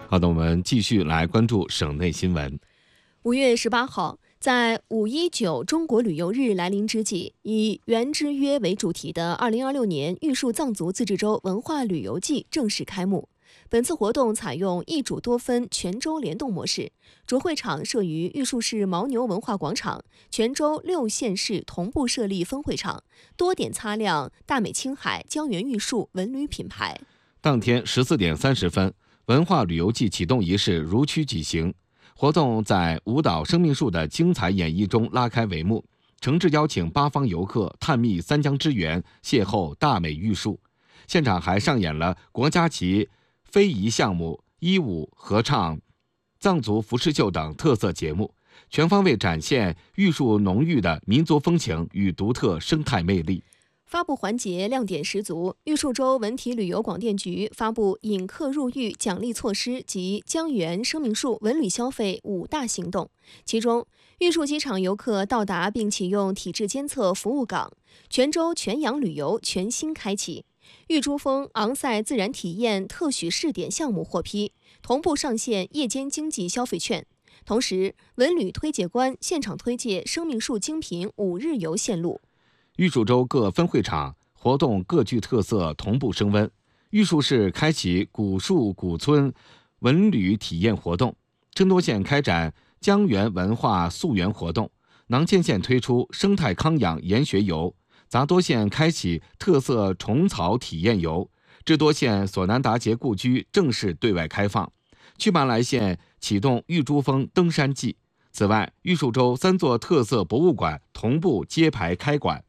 好的，我们继续来关注省内新闻。 5月18号，在519中国旅游日来临之际，以圆之约为主题的2026年玉树藏族自治州文化旅游季正式开幕。本次活动采用一主多分全州联动模式，主会场设于玉树市牦牛文化广场，全州6县市同步设立分会场，多点擦亮大美青海、江源玉树文旅品牌。 当天14点30分，文化旅游季启动仪式如期举行，活动在舞蹈生命树的精彩演绎中拉开帷幕，诚挚邀请8方游客探秘三江之源，邂逅大美玉树。现场还上演了国家级非遗项目、衣舞、合唱、藏族服饰秀等特色节目，全方位展现玉树浓郁的民族风情与独特生态魅力。 发布环节亮点十足，玉树州文体旅游广电局发布引客入狱奖励措施及江源生命树文旅消费5大行动。其中，玉树机场游客到达并启用体质监测服务岗，全州全氧旅游全新开启。玉珠峰昂赛自然体验特许试点项目获批，同步上线夜间经济消费券。同时，文旅推介官现场推介生命树精品5日游线路。 玉树州各分会场活动各具特色，同步升温。玉树市开启古树古村文旅体验活动，争多县开展江源文化溯源活动，囊谦县推出生态康养研学游，杂多县开启特色虫草体验游，智多县索南达杰故居正式对外开放，曲马来县启动玉珠峰登山季。此外，玉树州3座特色博物馆同步揭牌开馆。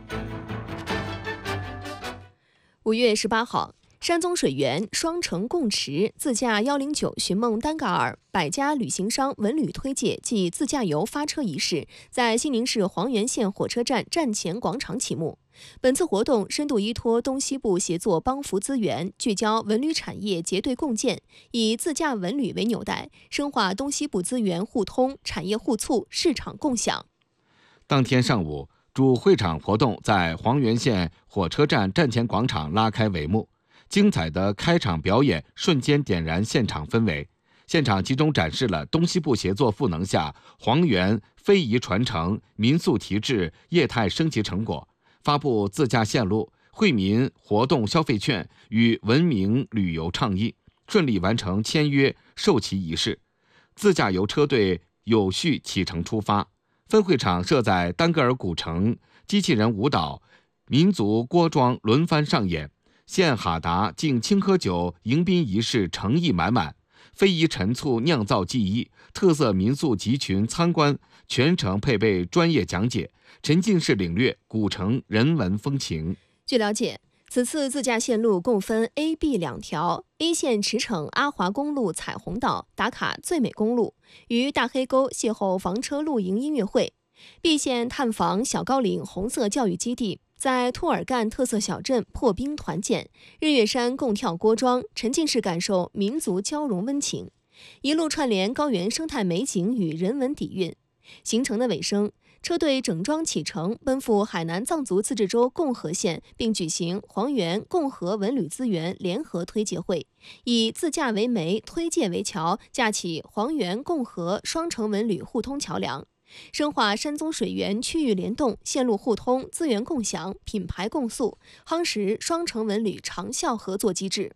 5月18号，山宗水源、双城共池、自驾109寻梦丹嘎尔百家旅行商文旅推介暨自驾游发车仪式在西宁市黄原县火车站站前广场启幕。本次活动深度依托东西部协作帮扶资源，聚焦文旅产业结对共建，以自驾文旅为纽带，深化东西部资源互通、产业互促、市场共享。 当天上午，主会场活动在黄原县火车站站前广场拉开帷幕，精彩的开场表演瞬间点燃现场氛围。现场集中展示了东西部协作赋能下黄原非遗传承、民宿提质、业态升级成果，发布自驾线路、惠民活动消费券与文明旅游倡议，顺利完成签约授旗仪式。自驾游车队有序启程出发。分会场设在丹格尔古城，机器人舞蹈、民族锅庄轮番上演，献哈达敬青稞酒迎宾仪式诚意满满，非遗陈醋酿造技艺、特色民宿集群参观，全程配备专业讲解，沉浸式领略古城人文风情。 据了解，此次自驾线路共分 A、B 2条 ，A 线驰骋阿华公路彩虹道，打卡最美公路，于大黑沟邂逅房车露营音乐会 ；B 线探访小高岭红色教育基地，在兔尔干特色小镇破冰团建，日月山共跳锅庄，沉浸式感受民族交融温情，一路串联高原生态美景与人文底蕴。行程的尾声，车队整装启程，奔赴海南藏族自治州共和县，并举行黄原共和文旅资源联合推介会，以自驾为媒、推介为桥，架起黄原共和双城文旅互通桥梁，深化山宗水源区域联动、线路互通、资源共享、品牌共塑，夯实双城文旅长效合作机制。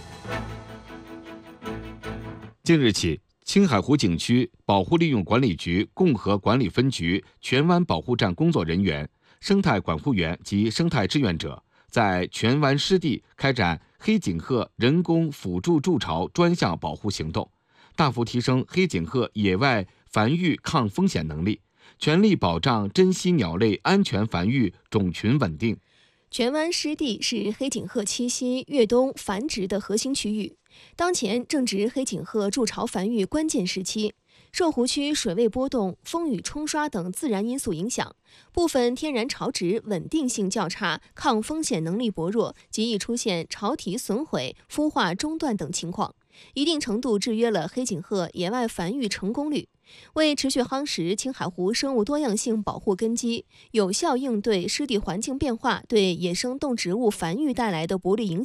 近日起，青海湖景区保护利用管理局共和管理分局全湾保护站工作人员、生态管护员及生态志愿者在全湾湿地开展黑颈鹤人工辅助筑巢专项保护行动，大幅提升黑颈鹤野外繁育抗风险能力，全力保障珍稀鸟类安全繁育、种群稳定。 全湾湿地是黑颈鹤栖息、越冬繁殖的核心区域，当前正值黑颈鹤筑巢繁育关键时期。受湖区水位波动、风雨冲刷等自然因素影响，部分天然巢殖稳定性较差、抗风险能力薄弱，极易出现巢体损毁、孵化中断等情况，一定程度制约了黑颈鹤野外繁育成功率。为持续夯实青海湖生物多样性保护根基，有效应对湿地环境变化对野生动植物繁育带来的不利影响，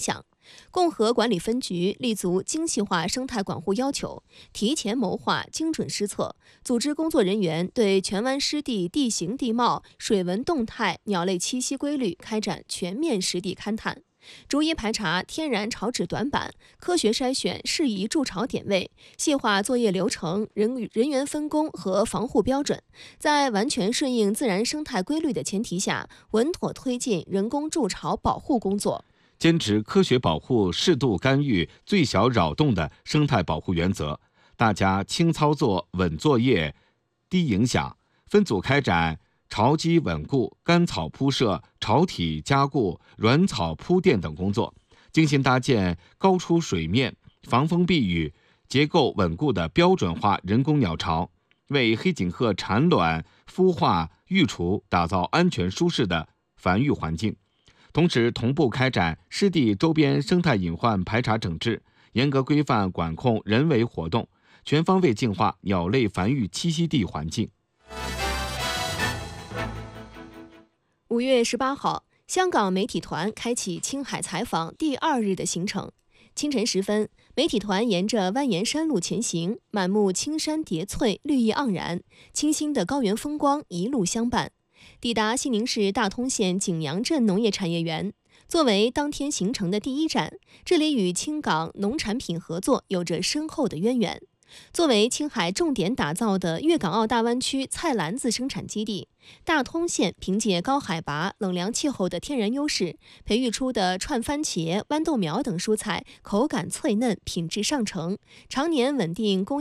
共和管理分局立足精细化生态管护要求，提前谋划、精准施策，组织工作人员对全湾湿地地形地貌、水文动态、鸟类栖息规律开展全面实地勘探，逐一排查天然潮质短板，科学筛选适宜筑巢点位，细化作业流程、人员分工和防护标准，在完全顺应自然生态规律的前提下，稳妥推进人工筑巢保护工作。 坚持科学保护、适度干预、最小扰动的生态保护原则，大家轻操作、稳作业、低影响，分组开展巢基稳固、干草铺设、巢体加固、软草铺垫等工作，精心搭建高出水面、防风避雨、结构稳固的标准化人工鸟巢，为黑颈鹤产卵、孵化、育雏打造安全舒适的繁育环境。同时，同步开展湿地周边生态隐患排查整治，严格规范管控人为活动，全方位净化鸟类繁育栖息地环境。 5月18号，香港媒体团开启青海采访第2日的行程。清晨时分，媒体团沿着蜿蜒山路前行，满目青山叠翠，绿意盎然，清新的高原风光一路相伴。抵达西宁市大通县景阳镇农业产业园，作为当天行程的第一站，这里与青港农产品合作有着深厚的渊源。作为青海重点打造的粤港澳大湾区菜篮子生产基地，大通县凭借高海拔、冷凉气候的天然优势，培育出的串番茄、豌豆苗等蔬菜口感脆嫩、品质上乘，常年稳定供